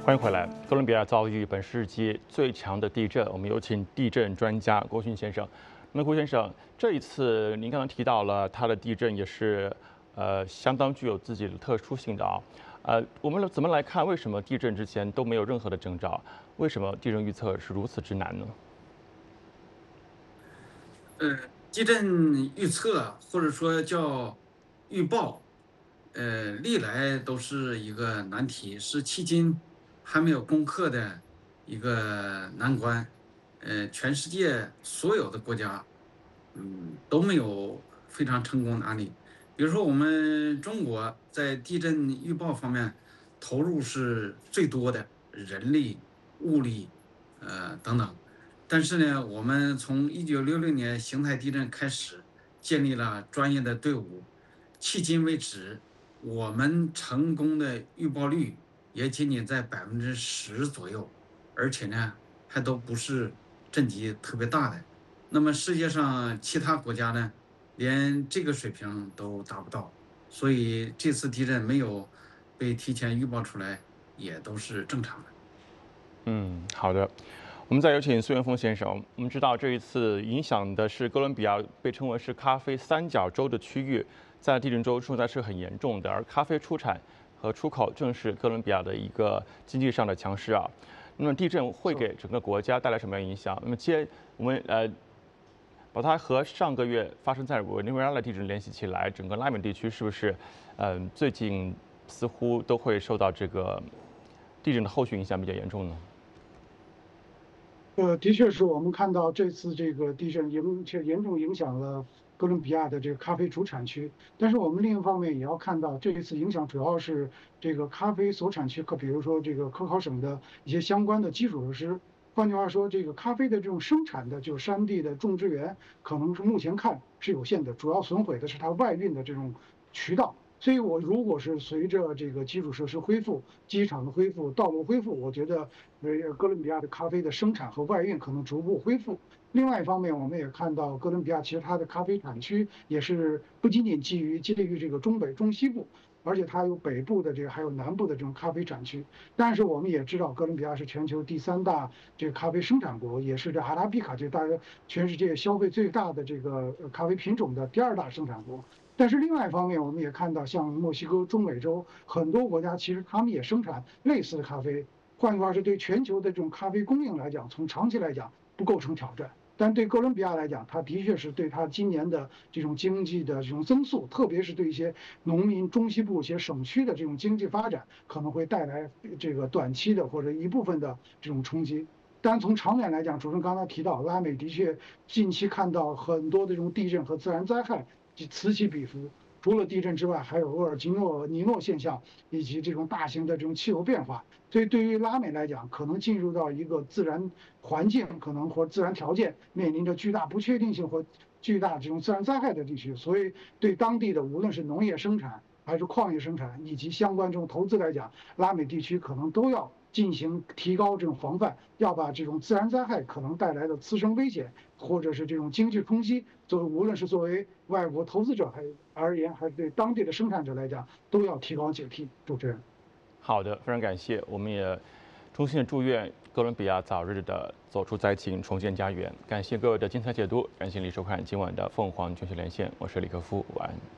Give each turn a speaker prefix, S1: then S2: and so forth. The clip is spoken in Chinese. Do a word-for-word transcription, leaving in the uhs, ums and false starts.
S1: 欢迎回来。哥伦比亚遭遇本世纪最强的地震，我们有请地震专家郭勋先生。那么郭先生，这一次您刚刚提到了它的地震也是呃相当具有自己的特殊性的啊。呃，我们怎么来看为什么地震之前都没有任何的征兆？为什么地震预测是如此之难呢？
S2: 呃，地震预测或者说叫预报，呃，历来都是一个难题，是迄今还没有攻克的一个难关。呃，全世界所有的国家，嗯，都没有非常成功的案例。比如说，我们中国在地震预报方面投入是最多的，人力、物力，呃等等。但是呢，我们从一九六六年邢台地震开始，建立了专业的队伍，迄今为止，我们成功的预报率也仅仅在百分之十左右，而且呢，还都不是震级特别大的。那么世界上其他国家呢，连这个水平都达不到，所以这次地震没有被提前预报出来，也都是正常的。
S1: 嗯，好的。我们再有请苏元峰先生。我们知道这一次影响的是哥伦比亚，被称为是咖啡三角洲的区域，在地震中受灾是很严重的。而咖啡出产和出口正是哥伦比亚的一个经济上的强势啊。那么地震会给整个国家带来什么样的影响？那么接我们呃把它和上个月发生在委内瑞拉的地震联系起来，整个拉美地区是不是嗯、呃、最近似乎都会受到这个地震的后续影响比较严重呢？
S3: 呃，的确是我们看到这次这个地震影且严重影响了哥伦比亚的这个咖啡主产区，但是我们另一方面也要看到，这一次影响主要是这个咖啡所产区，可比如说这个科考省的一些相关的基础设施。换句话说，这个咖啡的这种生产的，就是山地的种植园，可能是目前看是有限的，主要损毁的是它外运的这种渠道。所以，我如果是随着这个基础设施恢复、机场的恢复、道路恢复，我觉得，呃，哥伦比亚的咖啡的生产和外运可能逐步恢复。另外一方面，我们也看到哥伦比亚其实它的咖啡产区也是不仅仅基于介于这个中北、中西部，而且它有北部的这个还有南部的这种咖啡产区。但是我们也知道，哥伦比亚是全球第三大这个咖啡生产国，也是这阿拉比卡这大约全世界消费最大的这个咖啡品种的第二大生产国。但是另外一方面，我们也看到，像墨西哥、中美洲很多国家，其实他们也生产类似的咖啡。换句话说，对全球的这种咖啡供应来讲，从长期来讲不构成挑战。但对哥伦比亚来讲，它的确是对它今年的这种经济的这种增速，特别是对一些农民中西部一些省区的这种经济发展，可能会带来这个短期的或者一部分的这种冲击。但从长远来讲，主持人刚才提到，拉美的确近期看到很多的这种地震和自然灾害此起彼伏。除了地震之外，还有厄尔吉诺、尼诺现象，以及这种大型的这种气候变化。所以，对于拉美来讲，可能进入到一个自然环境，可能或自然条件面临着巨大不确定性和巨大这种自然灾害的地区。所以，对当地的无论是农业生产，还是矿业生产，以及相关这种投资来讲，拉美地区可能都要进行提高这种防范，要把这种自然灾害可能带来的次生危险，或者是这种经济冲击，作为无论是作为外国投资者还而言，还是对当地的生产者来讲，都要提高警惕。主持人，
S1: 好的，非常感谢。我们也衷心的祝愿哥伦比亚早日的走出灾情，重建家园。感谢各位的精彩解读，感谢你收看今晚的凤凰全球连线，我是李克夫，晚安。